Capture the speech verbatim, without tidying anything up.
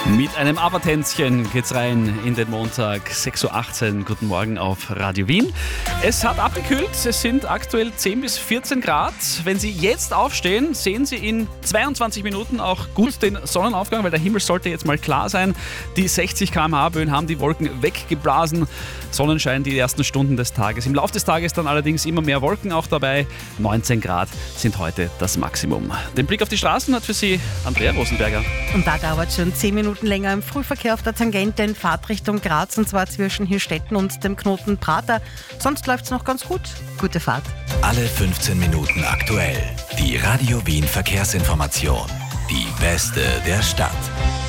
Mit einem Abertänzchen geht's rein in den Montag, sechs Uhr achtzehn. Guten Morgen auf Radio Wien. Es hat abgekühlt, es sind aktuell zehn bis vierzehn Grad. Wenn Sie jetzt aufstehen, sehen Sie in zweiundzwanzig Minuten auch gut den Sonnenaufgang, weil der Himmel sollte jetzt mal klar sein. Die sechzig Kilometer pro Stunde Böen haben die Wolken weggeblasen. Sonnenschein die ersten Stunden des Tages. Im Laufe des Tages dann allerdings immer mehr Wolken auch dabei. neunzehn Grad sind heute das Maximum. Den Blick auf die Straßen hat für Sie Andrea Rosenberger. Und da dauert schon zehn Minuten länger im Frühverkehr auf der Tangente in Fahrtrichtung Graz, und zwar zwischen Hirstetten und dem Knoten Prater. Sonst läuft es noch ganz gut. Gute Fahrt. Alle fünfzehn Minuten aktuell. Die Radio Wien Verkehrsinformation. Die beste der Stadt.